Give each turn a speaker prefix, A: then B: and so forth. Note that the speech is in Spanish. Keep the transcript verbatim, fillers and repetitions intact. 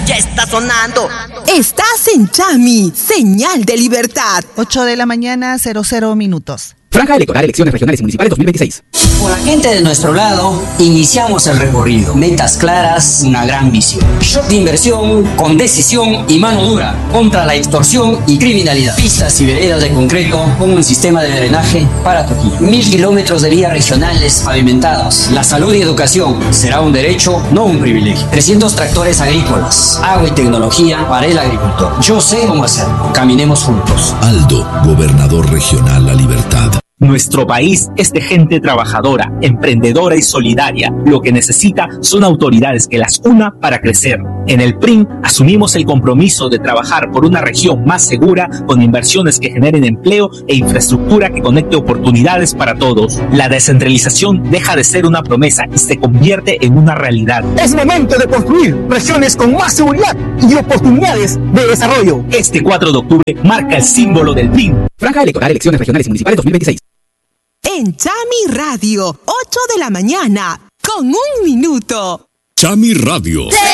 A: ya está sonando.
B: Estás en Chami, señal de libertad.
C: ocho de la mañana, cero cero minutos.
D: Franja electoral, elecciones regionales y municipales dos mil veintiséis.
E: Con la gente de nuestro lado, iniciamos el recorrido. Metas claras, una gran visión. Shock de inversión con decisión y mano dura contra la extorsión y criminalidad. Pistas y veredas de concreto con un sistema de drenaje para Trujillo. Mil kilómetros de vías regionales pavimentados. La salud y educación será un derecho, no un privilegio. trescientos tractores agrícolas. Agua y tecnología para el agricultor. Yo sé cómo hacerlo. Caminemos juntos.
F: Aldo, gobernador regional La Libertad.
G: Nuestro país es de gente trabajadora, emprendedora y solidaria. Lo que necesita son autoridades que las una para crecer. En el P R I N asumimos el compromiso de trabajar por una región más segura, con inversiones que generen empleo e infraestructura que conecte oportunidades para todos. La descentralización deja de ser una promesa y se convierte en una realidad.
H: Es momento de construir regiones con más seguridad y oportunidades de desarrollo.
G: Este cuatro de octubre marca el símbolo del P R I N.
D: Franja electoral, elecciones regionales y municipales dos mil veintiséis.
B: En Chami Radio, ocho de la mañana, con un minuto.
F: Chami Radio.